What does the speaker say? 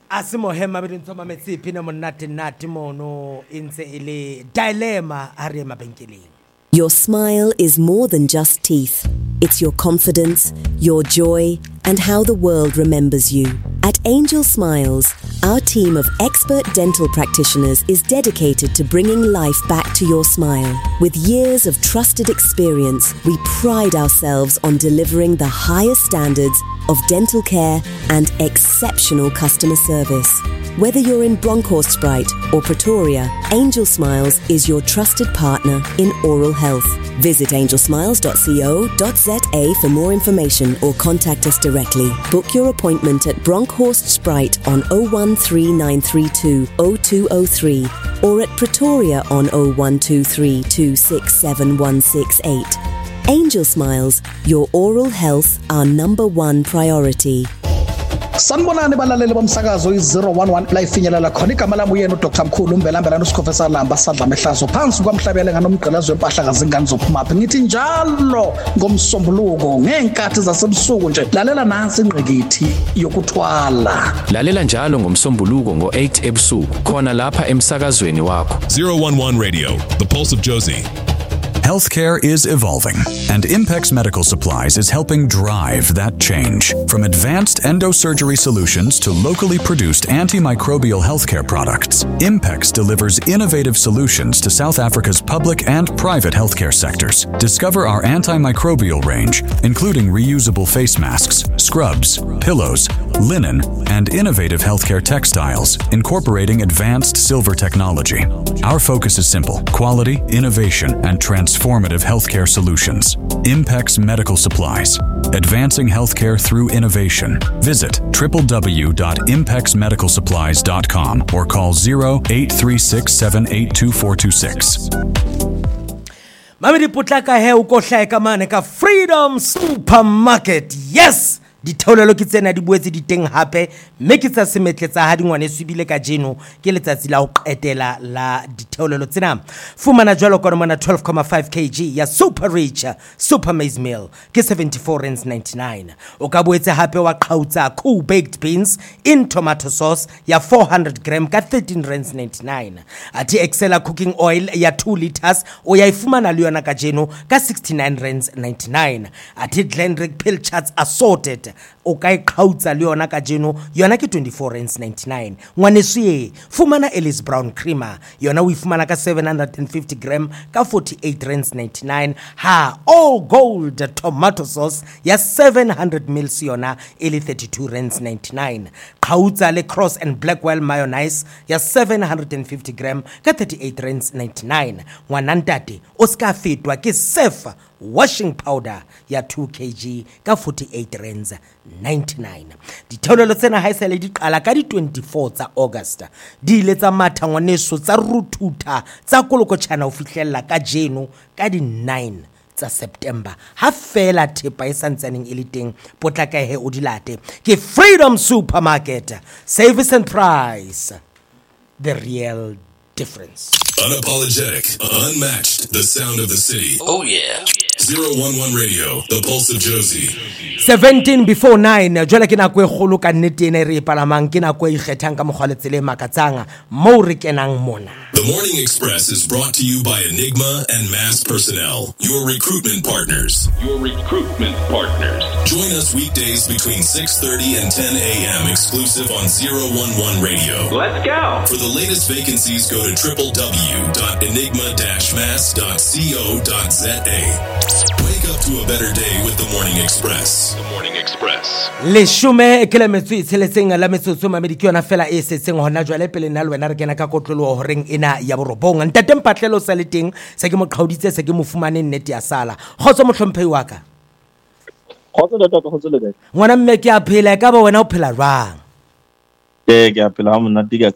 Asimo hema bidintoma metsi phina monate nate mono intse ile dilemma are mabenkeleng. Your smile is more than just teeth. It's your confidence, your joy, and how the world remembers you. At Angel Smiles, our team of expert dental practitioners is dedicated to bringing life back to your smile. With years of trusted experience, we pride ourselves on delivering the highest standards of dental care and exceptional customer service. Whether you're in Bronkhorstspruit or Pretoria, Angel Smiles is your trusted partner in oral health. Visit angelsmiles.co.za for more information or contact us directly. Book your appointment at Bronkhorstspruit on 013932 0203 or at Pretoria on 0123 267 168. Angel Smiles, your oral health, our number one priority. Sanibonani balaleli bomsakazo i011 la ifinyelela khona igama lami uyena uDr Mkhulu Mbelambela noSikhofesa Lamba sadla mehlazo phansi kwamhlabele nganomgqelazo wempahla kazingane zophumaphi ngithi njalo ngomsombuluko ngenkathi zasebusuku nje lalela nansi ingqikithi yokuthwala lalela njalo ngomsombuluko ngo8 ebusuku khona lapha emsakazweni wakho 011 Radio, the pulse of Josie. Healthcare is evolving, and Impex Medical Supplies is helping drive that change. From advanced endosurgery solutions to locally produced antimicrobial healthcare products, Impex delivers innovative solutions to South Africa's public and private healthcare sectors. Discover our antimicrobial range, including reusable face masks, scrubs, pillows, linen, and innovative healthcare textiles, incorporating advanced silver technology. Our focus is simple: quality, innovation, and transformative healthcare solutions. Impex Medical Supplies, advancing healthcare through innovation. Visit www.impexmedicalsupplies.com or call 0836782426. Mamedi putlaka he ukohla ka mane ka Freedom Supermarket. Yes! Ditheolelo ke tsena di boetse di teng hape mme ke tsa semetletsa ha dingwane sebile ka jeno ke letsatsi la ho qetela la ditheolelo tsena. Fumana jwalo ka mona 12.5 kg ya Super Rich Super Maize Meal ke 74.99. O ka boetse hape wa qhautsa cool baked beans in tomato sauce ya 400 gram ka 13.99. Ati Excella cooking oil ya 2 liters o ya ifumana le yona ka jeno ka 69.99. Ati Glenrick pill charts assorted o ka iqhautsa le yona ka jeno yona ke 24.99. Ngwanesuye fumana Ellis Brown creamer yona o ifumana ka 750 gram ka 48.99. Ha all gold tomato sauce ya 700 ml yona ele 32.99. Qhautsa le Cross and Blackwell mayonnaise ya 750 gram ka 38.99. Ngwanantate o ska fetwa ke Surf washing powder ya 2 kg ka 48.99. Ditheolelo tsena ha isale di qala ka di 24 tsa August. Di ile tsa matha ngwaneso tsa ruthuta tsa koloko tshana o fihlella ka jeno ka di 9 tsa September. Ha fela thepa e santsaneng e le teng potlaka he o dilate ke Freedom Supermarket. Service and price, the real difference. Unapologetic, unmatched, the sound of the city. Oh yeah. 011 Radio, the pulse of Josie. 17 before 9 jwale ke nako e kholo ka nnete ene re palamang ke nako e ikgethang ka mogwaletsele makatsanga mo re kenang mona. The Morning Express is brought to you by Enigma and Mass Personnel, your recruitment partners. Join us weekdays between 6:30 and 10 a.m. exclusive on 011 Radio. Let's go. For the latest vacancies, go to www.enigma-mass.co.za. Wake up to a better day with the Morning Express. The Morning Express. Le shume ke le metsi tsheletseng la metsotso mamedi ke yona fela e setseng hona jwale pele nna le wena re kena ka kotlolo horeng ena ya borobong ntate mpatlelo sa le teng se ke mo qhauditse se ke mo fumane nnete ya sala khotso mohlomphei wa ka khotso le ngwana mme ke a phela ka ba wena o phela jwang ke a phela ha monate ka